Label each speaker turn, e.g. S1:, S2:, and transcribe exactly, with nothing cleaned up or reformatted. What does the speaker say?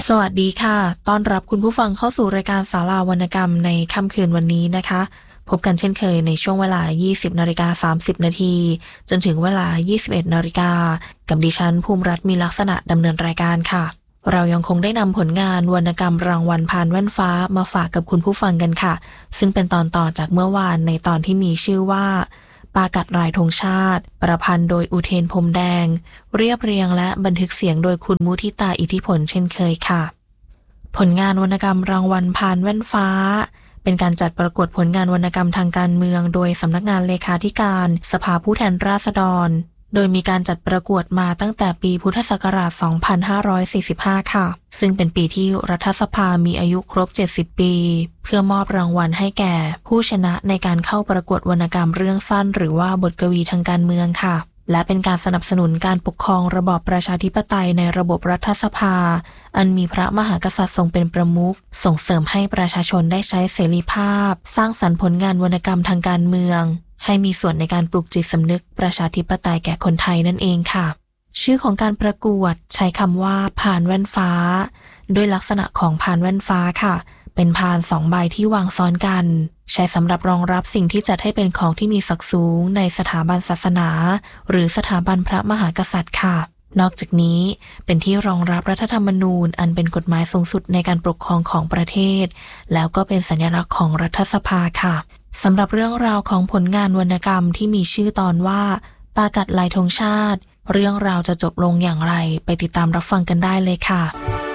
S1: สวัสดีค่ะต้อนรับคุณผู้ฟังเข้าสู่รายการศาลาวรรณกรรมในค่ำคืนวันนี้นะคะพบกันเช่นเคยในช่วงเวลา ยี่สิบนาฬิกาสามสิบนาทีจนถึงเวลา ยี่สิบเอ็ดนาฬิกากับดิฉันภูมิรัตน์มีลักษณะดำเนินรายการค่ะเรายังคงได้นำผลงานวรรณกรรมรางวัลพานแว่นฟ้ามาฝากกับคุณผู้ฟังกันค่ะซึ่งเป็นตอนต่อจากเมื่อวานในตอนที่มีชื่อว่าปากัดลายธงชาติประพันธ์โดยอุเทนพรมแดงเรียบเรียงและบันทึกเสียงโดยคุณมุทิตาอิทธิผลเช่นเคยค่ะผลงานวรรณกรรมรางวัลพานแว่นฟ้าเป็นการจัดประกวดผลงานวรรณกรรมทางการเมืองโดยสำนักงานเลขาธิการสภาผู้แทนราษฎรโดยมีการจัดประกวดมาตั้งแต่ปีพุทธศักราช สองพันห้าร้อยสี่สิบห้า ค่ะซึ่งเป็นปีที่รัฐสภามีอายุครบ เจ็ดสิบ ปีเพื่อมอบรางวัลให้แก่ผู้ชนะในการเข้าประกวดวรรณกรรมเรื่องสั้นหรือว่าบทกวีทางการเมืองค่ะและเป็นการสนับสนุนการปกครองระบอบประชาธิปไตยในระบบรัฐสภาอันมีพระมหากษัตริย์ทรงเป็นประมุขส่งเสริมให้ประชาชนได้ใช้เสรีภาพสร้างสรรค์ผลงานวรรณกรรมทางการเมืองให้มีส่วนในการปลุกจิตสำนึกประชาธิปไตยแก่คนไทยนั่นเองค่ะชื่อของการประกวดใช้คำว่าพานแว่นฟ้าโดยลักษณะของพานแว่นฟ้าค่ะเป็นพานสองใบที่วางซ้อนกันใช้สำหรับรองรับสิ่งที่จัดให้เป็นของที่มีศักดิ์สูงในสถาบันศาสนาหรือสถาบันพระมหากษัตริย์ค่ะนอกจากนี้เป็นที่รองรับรัฐธรรมนูญอันเป็นกฎหมายสูงสุดในการปกครองของประเทศแล้วก็เป็นสัญลักษณ์ของรัฐสภาค่ะสำหรับเรื่องราวของผลงานวรรณกรรมที่มีชื่อตอนว่าปากัดลายธงชาติเรื่องราวจะจบลงอย่างไรไปติดตามรับฟังกันได้เลยค่ะ